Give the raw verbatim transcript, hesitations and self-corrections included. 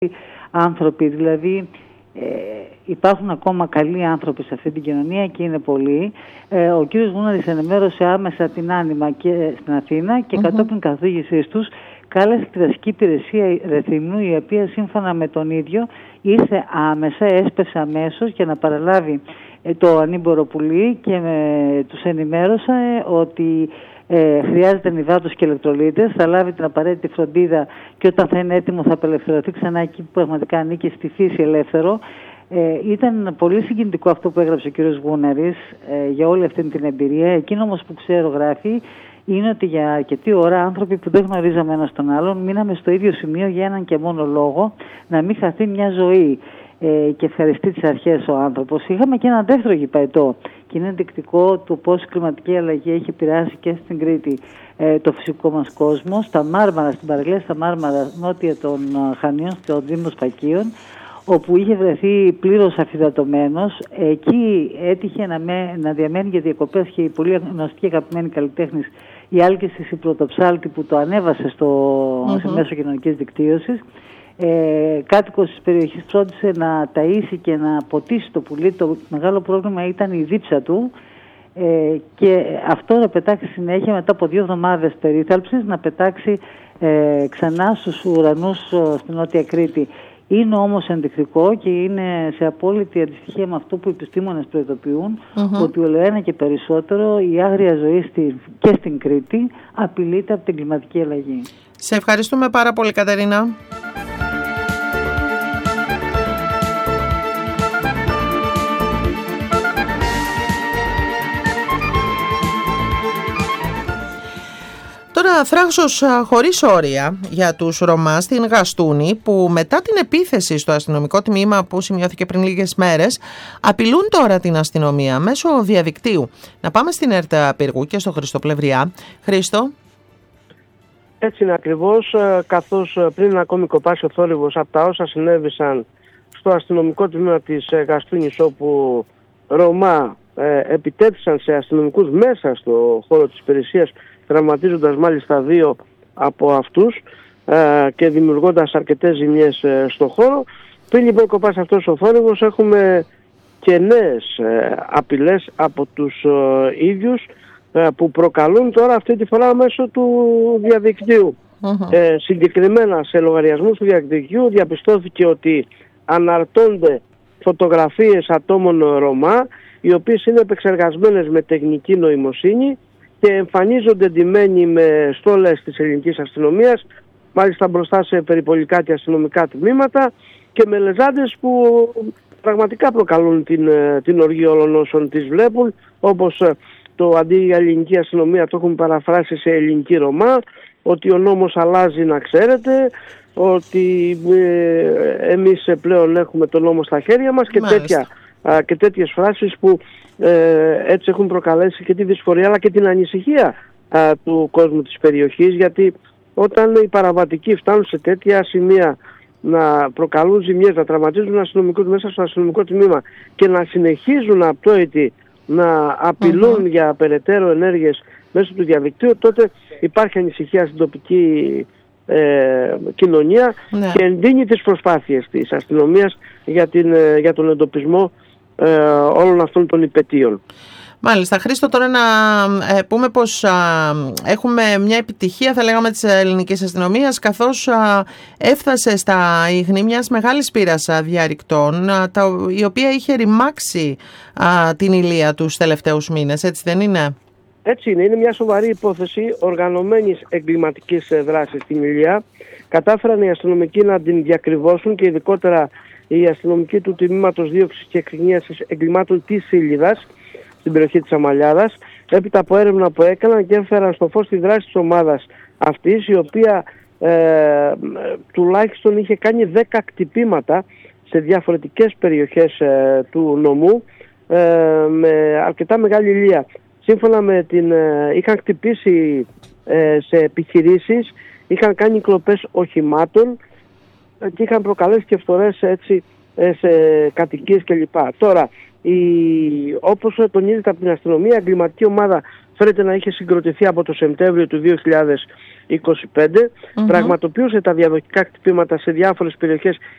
άνθρωποι, δηλαδή ε, υπάρχουν ακόμα καλοί άνθρωποι σε αυτή την κοινωνία και είναι πολλοί. Ε, ο κύριος Γούναρης ενημέρωσε άμεσα την Άνιμα και στην Αθήνα και mm-hmm. κατόπιν καθοδήγησής τους κάλεσε τη δασική υπηρεσία Ρεθύμνου, η οποία σύμφωνα με τον ίδιο ήρθε άμεσα, έσπευσε αμέσως για να παραλάβει ε, το ανήμπορο πουλί και ε, τους ενημέρωσα ε, ότι Ε, χρειάζεται νυδάτος και ηλεκτρολίτες, θα λάβει την απαραίτητη φροντίδα και όταν θα είναι έτοιμο θα απελευθερωθεί ξανά εκεί που πραγματικά ανήκει στη φύση ελεύθερο. Ε, ήταν πολύ συγκινητικό αυτό που έγραψε ο κ. Γούναρης ε, για όλη αυτή την εμπειρία. Εκείνο όμως που ξέρω, γράφει, είναι ότι για αρκετή ώρα άνθρωποι που δεν γνωρίζαμε ένας τον άλλον μείναμε στο ίδιο σημείο για έναν και μόνο λόγο, να μην χαθεί μια ζωή. Ε, και ευχαριστεί τις αρχές ο άνθρωπος. Είχαμε και ένα δεύτερο γηπαετό και είναι ενδεικτικό του πώς η κλιματική αλλαγή έχει επηρεάσει και στην Κρήτη ε, το φυσικό μας κόσμο. Στα Μάρμαρα, στην παραλία στα Μάρμαρα, νότια των uh, Χανίων, στο Δήμο Σπακίων, όπου είχε βρεθεί πλήρως αφυδατωμένος. Εκεί έτυχε να, με, να διαμένει για διακοπές και η πολύ γνωστή και αγαπημένη καλλιτέχνης η Άλκης της Πρωτοψάλτη, που το ανέβασε στο mm-hmm. μέσο κοινωνικής δικτύωσης. Ε, κάτοικος της περιοχής φρόντισε να ταΐσει και να ποτίσει το πουλί. Το μεγάλο πρόβλημα ήταν η δίψα του ε, και αυτό να πετάξει συνέχεια μετά από δύο εβδομάδες περίθαλψης, να πετάξει ε, ξανά στους ουρανούς στην Νότια Κρήτη. Είναι όμως ενδεικτικό και είναι σε απόλυτη αντιστοιχεία με αυτό που οι επιστήμονες προειδοποιούν, mm-hmm. ότι ολοένα και περισσότερο η άγρια ζωή στη, και στην Κρήτη απειλείται από την κλιματική αλλαγή. Σε ευχαριστούμε πάρα πολύ, Κατερίνα. Τώρα θράσος χωρίς όρια για τους Ρωμά στην Γαστούνη, που μετά την επίθεση στο αστυνομικό τμήμα που σημειώθηκε πριν λίγες μέρες απειλούν τώρα την αστυνομία μέσω διαδικτύου. Να πάμε στην ΕΡΤ Πύργου και στο Χριστό Πλευριά. Χρήστο. Έτσι είναι ακριβώς, καθώς πριν ακόμη κοπάσει ο θόρυβος από τα όσα συνέβησαν στο αστυνομικό τμήμα της Γαστούνης, όπου Ρωμά ε, επιτέθησαν σε αστυνομικούς μέσα στο χώρο της υπηρεσίας, τραυματίζοντας μάλιστα δύο από αυτούς ε, και δημιουργώντας αρκετές ζημιές ε, στο χώρο. Πριν λοιπόν κοπάσει αυτός ο θόρυβος, έχουμε και νέες ε, απειλές από τους ε, ίδιους ε, που προκαλούν τώρα αυτή τη φορά μέσω του διαδικτύου. Uh-huh. Ε, συγκεκριμένα σε λογαριασμούς του διαδικτύου διαπιστώθηκε ότι αναρτώνται φωτογραφίες ατόμων Ρωμά, οι οποίες είναι επεξεργασμένες με τεχνική νοημοσύνη και εμφανίζονται ντυμένοι με στόλες της ελληνικής αστυνομίας, μάλιστα μπροστά σε περιπολικά και αστυνομικά τμήματα, και με λεζάντες που πραγματικά προκαλούν την, την οργή όλων όσων τις βλέπουν, όπως το αντί για ελληνική αστυνομία το έχουν παραφράσει σε ελληνική Ρωμά, ότι ο νόμος αλλάζει να ξέρετε, ότι ε, εμείς πλέον έχουμε τον νόμο στα χέρια μας και, τέτοια, α, και τέτοιες φράσεις που ε, έτσι έχουν προκαλέσει και τη δυσφορία αλλά και την ανησυχία α, του κόσμου της περιοχής, γιατί όταν οι παραβατικοί φτάνουν σε τέτοια σημεία να προκαλούν ζημιές, να τραυματίζουν αστυνομικούς μέσα στο αστυνομικό τμήμα και να συνεχίζουν απτόητοι να απειλούν mm-hmm. για περαιτέρω ενέργειες μέσω του διαδικτύου, τότε υπάρχει ανησυχία στην τοπική ε, κοινωνία ναι. και εντείνει τις προσπάθειες της αστυνομίας για, την, ε, για τον εντοπισμό ε, όλων αυτών των υπαιτίων. Μάλιστα. Χρήστο, τώρα να ε, πούμε πως α, έχουμε μια επιτυχία, θα λέγαμε, της ελληνικής αστυνομίας, καθώς α, έφτασε στα ίχνη μιας μεγάλης πύρας διαρρηκτών, α, τα, η οποία είχε ρημάξει α, την Ηλία τους τελευταίους μήνες, έτσι δεν είναι? Έτσι είναι. Είναι μια σοβαρή υπόθεση οργανωμένης εγκληματικής δράσης στην Ηλία. Κατάφεραν οι αστυνομικοί να την διακριβώσουν και ειδικότερα οι αστυνομικοί του τμήματος δίωξης και εκρηνίασης εγκλημάτων της Σίλιδας, στην περιοχή της Αμαλιάδας, έπειτα από έρευνα που έκαναν και έφεραν στο φως τη δράση της ομάδας αυτής, η οποία ε, τουλάχιστον είχε κάνει δέκα κτυπήματα σε διαφορετικές περιοχές ε, του νομού ε, με αρκετά μεγάλη ηλία. Σύμφωνα με την... Ε, είχαν χτυπήσει ε, σε επιχειρήσεις, είχαν κάνει κλοπές οχημάτων ε, και είχαν προκαλέσει και φθορές έτσι ε, σε κατοικίες κλπ. Τώρα, η, όπως τονίζεται από την αστυνομία, η εγκληματική ομάδα φαίνεται να είχε συγκροτηθεί από το Σεπτέμβριο του δύο χιλιάδες είκοσι πέντε, mm-hmm. πραγματοποιούσε τα διαδοχικά χτυπήματα σε διάφορες περιοχές